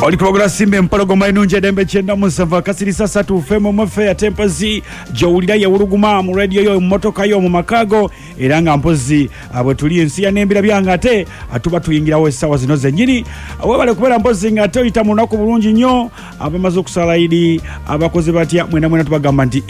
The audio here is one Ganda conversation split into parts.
Oli kwogera simbe mpologoma enunje dembe chenda musava kasirisa satu femo mwefe ya tempazi jowulira ya uruguma mu radio yo motoka yo mu makago eranga mpozi abo tuli ensi ya nembira byanga ate atuba tuyingira we sawa zino zenyini abo bale kubera mpozi ngate oyita munako bulungi nnyo abamaze okusala idi abakozi batya mwena tubagamba nti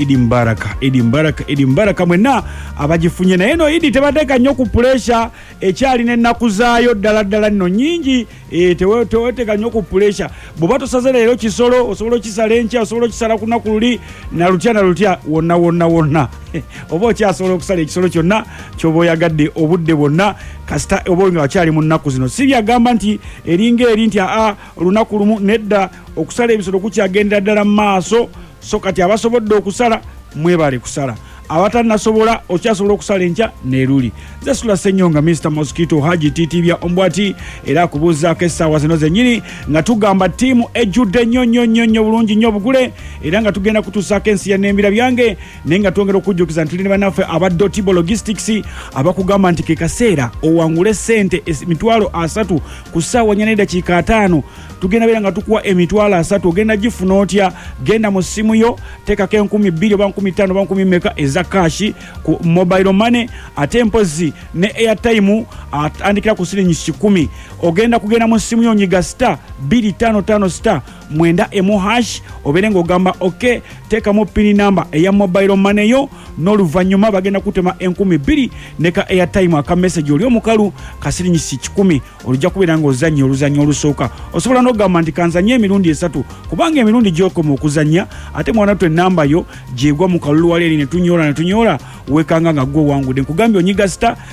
idi mbaraka mwena abajifunye na eno idi tebadeka nnyo ku pressure ekyali n'ennaku zaayo ddala nno nyingi teweteka nnyo ku pressure bwoba tosaze leero kisolo osobola okisala enkya osobola okisala ku nnaku luli na lutya wonna oba okyasobola okusala ekisolo kyonna kyoba oyagadde obudde bwonna kasita oba nga wakyali mu nnaku zino si byagamba nti eringa eri nti olunaku lumu nedda okusala ebisolo kukyagendera ddala mu maaso so kati abasobodde okusala mwebale kusala abatanasobola okyasobola okusala enkya neruli zesula senyonga Mr. Mosquito Haji TTV ombwati era kubuzaako essaawa zino zenyini nga tugamba tiimu ejjudde nnyo bulungi nnyo bugule era nga tugenda kutuusaako ensi ya nembira byange naye nga twongera okujjukiza nti tuli ne bannaffe aba Dotibo Logistics abakugamba nti ke kaseera owangule ssente emitwalo 3 ku ssaawa 4:05 tugenda beera nga tukuwa emitwalo 3 ogenda gifuna otya genda mu ssimu yo teekako 2,000 oba 15 oba 10 eza kashi ku mobile money ate mpozi ne airtime atandikira ku siringi 10 ogenda kugenda mu ssimu yo nyiga *255* mwenda #, oberenga ogamba okay teka mu pin number eya mobile money yo n'oluvanyuma bagenda kutema 2,000 neka airtime aka message oli omukalu kasiringi 10 olujja kubeera nga ozannya oluzannya olusooka osobola n'ogamba nti kanzanye emirundi 3 kubanga emirundi gy'okoma okuzannya ate mwana twe namba yo gyegwa mu kalulu wali ne tunyola wekanga nga gwe wangudde nkugambye onyiga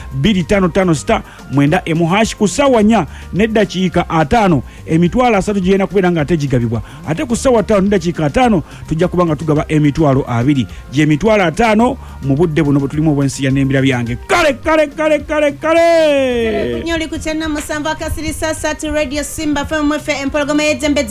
*255* mwenda #, ku ssaawa 4 n'eddakiika 5 emitwalo 3 gyena kubeera nga ate gigabibwa ate ku ssaawa 5 n'eddakiika 5 tujja kuba nga tugaba emitwalo 2 gye emitwalo 5 mu budde buno bwe tulimu obwensi ya nembira byange kale kunyoli kuchena musamba kasirisa satu Radio Simba FM empologoma yedembe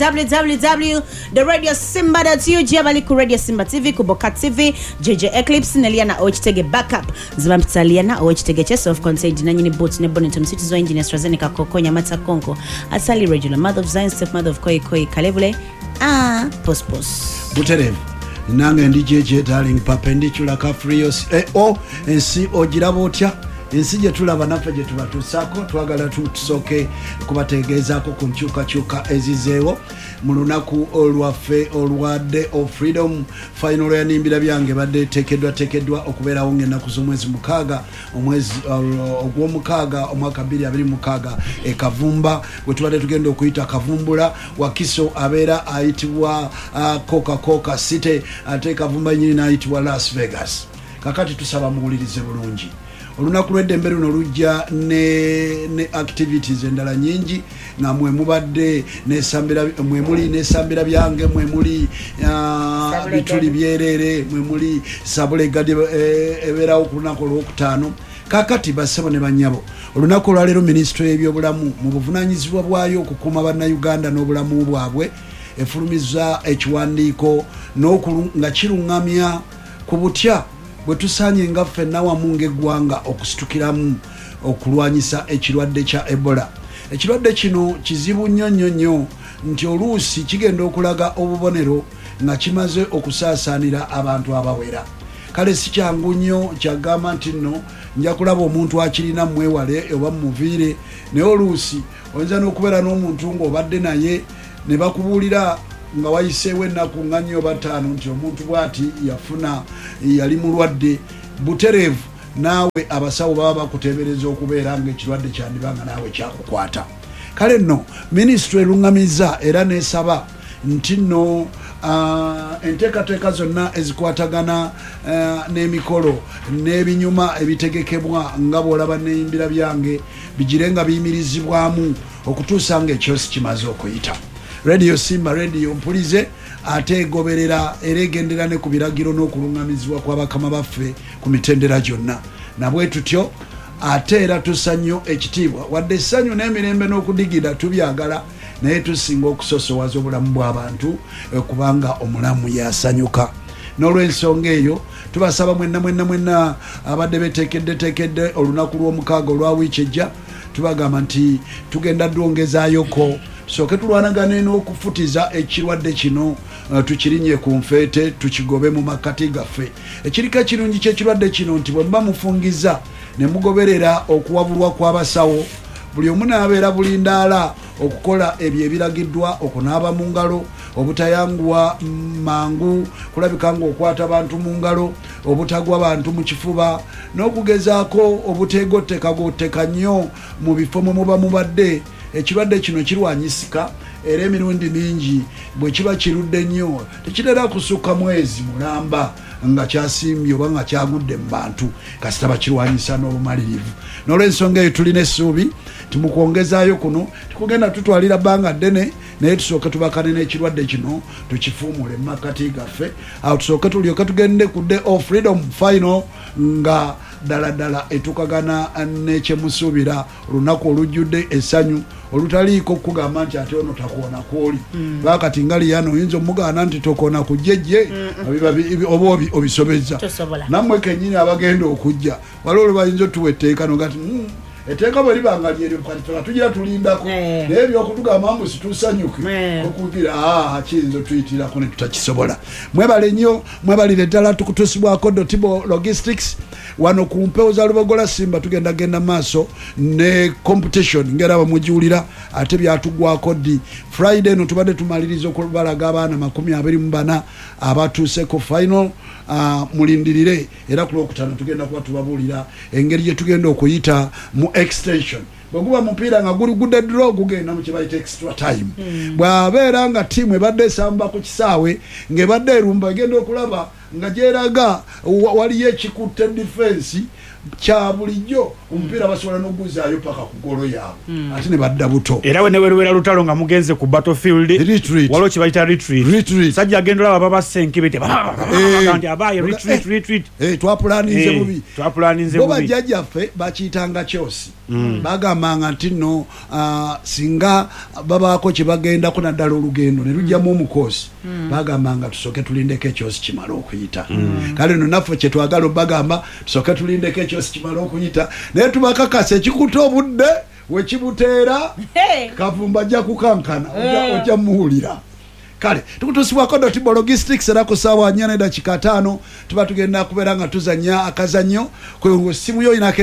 www.radiosimba.ug abali ku Radio Simba TV ku Boka TV JJ Eclipse Neliana Ochitege backup zibampitaliana Ochitege chest of contained na nyini boat ne Bonington City Engineer AstraZeneca Kokonya Mata Konko Asali Regular Mother of Zion Step Mother of Koi Kalebule post Butere nange ndi JJ darling perpendicular kafrios ensi ogirabo otya ensi gye tulaba naffe gye tubatuusako twagala tusoke kubategeezaako ku nkyukakyuka ezizeewo mu lunaku olwaffe olwadde of freedom final ya nimbira byange badde tekeddwa okubeerawo ng'ennaku z'omwezi 6 omwezi ogw'omukaaga omwaka 2026 ekavumba bwe tubadde tugenda okuyita kavumbula wakiso abeera ayitibwa coca city ate kavumba nyini n'ayitibwa Las Vegas kakati tusaba muwulirize bulungi olunaku lw'eddembe luno lujja ne activities endala nyingi nga mubadde mwemuli nesambira byange mwemuli bituli byerere mwemuli sabulegadi ebeerawo ku lunaku olwokutaano kakati bassebo ne banyabo olunaku olwaleero minisitule y'ebyobulamu mu buvunaanyizibwa bwayo okukuuma bannayuganda n'obulamu bwabwe efulumiza ekiwandiiko nga kiruŋŋamya ku butya bwe tusaanye nga ffenna wamu ng'eggwanga okusitukiramu okulwanyisa ekirwadde kya Ebola. Ekirwadde kino kizibu nnyo nti oluusi kigenda okulaga obubonero nga kimaze okusaasaanira abantu abawera. Kale si kyangu nnyo kyagamba nti nno nja kulaba omuntu akirina mwewale oba muviire naye oluusi oyinza n'okubeera n'omuntu ng'obadde naye ne bakubuulira nga wayiseewo ennaku nga 4 oba 5 nti omuntu bw'ati yali mulwadde butereevu naawe abasawo baba bakuteebereza okubeera ng'ekirwadde kyandibanga naawe kyakukwata. Kale nno minisitule eruŋŋamizza era neesaba nti nno enteekateeka zonna ezikwatagana n'emikolo n'ebinyuma ebitegekebwa nga bw'olaba n'eyimbira byange bigire nga biyimirizibwamu okutuusa ng'ekyosi kimaze okuyita. Radio Simba radio mpulize ate egoberera era egendera ne ku biragiro n'okuluŋŋamizibwa kw'abakama baffe ku mitendera gyonna nabwe tutyo ate era tusannyo ekitiibwa wadde essanyu n'emirembe n'okudigida tubyagala naye tusinga okusosowaza obulamu bw'abantu kubanga omulamu yasanyuka. N'olw'ensonga eyo tubasaba mwenna abadde betekedde olunaku lw'omukaaga olwa wiiki ejja tubagamba nti tugenda ddwongezaayoko soke tulwanagane n'okufutiza ekirwadde kino tukirinye ku nfeete tukigobe mu makati gaffe. Ekiriko ekirungi ky'ekirwadde kino nti bwe muba mufungiza ne mugoberera okuwabulwa kw'abasawo, buli omu n'abeera bulindaala okukola ebyo ebiragiddwa, okunaaba mu ngalo, obutayanguwa mangu, kulabika ng'okwata bantu mu ngalo, obutagwa bantu mu kifuba, n'okugezaako obuteegotteka nnyo mu bifo mwe muba mubadde. Ekirwadde kino kirwanyisika era emirundi mingi bwe kiba kirudde nnyo tekirera kusukka mwezi mulamba nga kyasimbye oba nga kyagudde mu bantu kasita bakirwanyisa n'obumalirivu. N'olw'ensonga eyo tulina essuubi timukwongezaayo kuno tikugenda tutwalira bbanga ddene, naye tusooke tubakane n'ekirwadde kino tukifuumule mu makati gaffe. Awo tusooke tulyoke tugende ku Day of Freedom final nga ddala etukagana n'ekyemusuubira olunaku olujjudde essanyu olutaliiko kugamba nti ate ono takuona kwoli. Bakati ngali yano oyinza omugaana nti tokoona ku jjejje oba obisobezza. Nammwe kennyini abagenda okujja waliwo lwe bayinza otuwa etteeka nogati etteeka bwe libanga lyeryo kati tugira tulindako naye byokutugamba mbu situsanyuke okugira kiyinza otuyitirako ne tutakisobola. Mwebale nnyo, mwebalire ddala tukutusibwako Dotibo Logistics wano ku mpewo za Lubogola Simba. Tugenda maaso ne competition ngera bamujiwulira ate byatugwako ddi. Friday no tubadde tumaliriza okubalaga abaana 24 abatuuse ku final. Mulindirire era ku Lwokutaano tugenda kuba tubabuulira engeri gye tugenda okuyita mu extension. Bweguba mupiira nga guli gudde draw gugenda mu kibayita extra time. Bw'abeera nga ttiimu ebadde esamba ku kisaawe ng'ebadde erumba egenda okulaba nga gyeraga waliyo ekikutte defense kya bulijjo omupiira basobola n'oguzaayo paka ku golo yaabwe ate ne badda buto. Era we ne weruwera lutalo nga mugenze ku battlefield waliwo kibayita retreat. Sajja agenda olaba babasenkebete nti abaaye retreat. Twapulaninze bubi. Bo bajjajjaffe bakiyitanga kyosi. Bagambanga nti nno singa babaako kye bagendako naddala olugendo ne lujjamu omukoosi bagambanga tusooke tulindeko ekyosi kimala okuyita. Kale no naffe kye twagala obagamba tusooke tulindeko ekyosi kimala okuyita naye tubakakasa ekikuta obudde wekibuteera Kavumba ajja kukankana ojja muwulira. Kale tukutusibwako Dotibo Logistics era ku ssaawa 4:05 tuba tugenda kubeera nga tuzanya akazannyo ku simu yo inako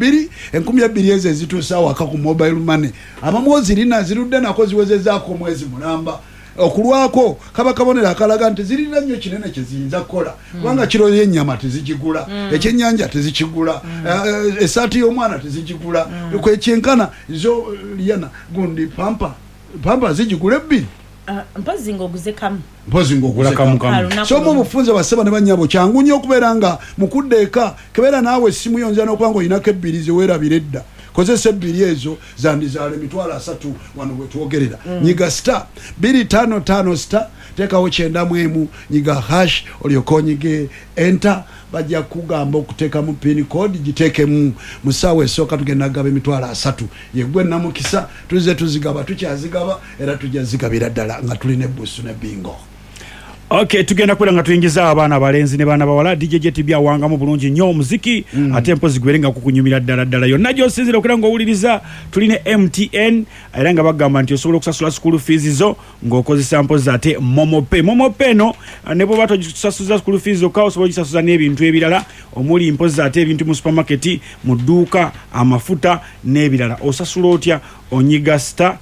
20,000 ezo ezituusa waka ku mobile money. Abamu zirina zirudde nako ziwezezaako omwezi mulamba. Okulwako kaba kabonera akalaga nti zirina nnyo kinene kye ziyinza kukola kubanga kiro y'ennyama tezigigula, ekyennyanja tezikigula, esaati y'omwana tezigigula, kwekyenkana zo liyana gundi pampa zigigula ebbiri. Mpozi ngoguze kamu. So mu bufunze baseba ne banyabo kyangu nnyo okubeera nga mukudde eka kebeera naawe essimu yonza n'okuba ng'oyinako ebbiri ze weerabira edda. Kozesa ebbiri ezo zandizaale 3 wano bwe twogerera. Nyiga star 255 star teekawo 91 nyiga hash olyoka onyige enter bajja kugamba okuteekamu pin code giteekemu mu ssaawa esooka tugenda gaba 3 yegwe namukisa tuze tuzigaba tukyazigaba era tujja zigabira ddala nga tulina ebbusu ne bingo. Okay, tugenda kwera nga tuyingiza abaana abalenzi ne baana bawala DJ Jet byawangamu bulungi nnyo omuziki ate mpozi gwerenga kukunyumira ddala yonna gy'osinzira okera ng'owuliriza tulina MTN era nga bagamba nti osobola okusasula school fees zo ng'okozesa mpozi ate momope no ne bw'oba togisasuza school fees zokka osobola ogisasuza n'ebintu ebirala omuli mpozi ate ebintu mu supermarket mu dduuka amafuta n'ebirala. Osasula otya? Onyiga star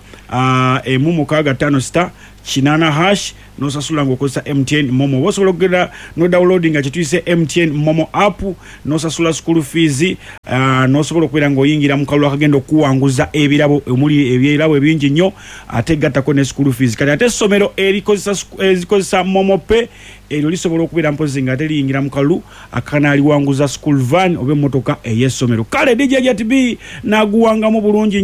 165 star 8 hash nosasula ng'okozesa MTN Momo. Osobola okugenda no downloading nga kyetuyise MTN Momo app nosasula school fees nosobola okubeera ng'oyingira mu kalulu akagenda okuwanguza ebirabo omuli ebirabo ebingi nnyo ate gattako ne school fees. Kati ate essomero erikozesa Momo Pay eryo lisobola okubeera mpozi nga ate liyingira mu kalulu akanaaliwanguza school van oba emmotoka ey'essomero. Kale DJ Jet B n'aguwangamu bulungi